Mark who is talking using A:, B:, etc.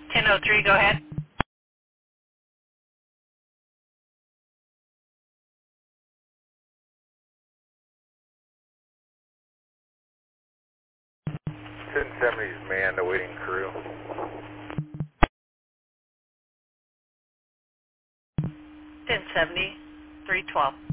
A: 1003, go ahead.
B: .1070's manned, awaiting crew.
A: 1070, 312.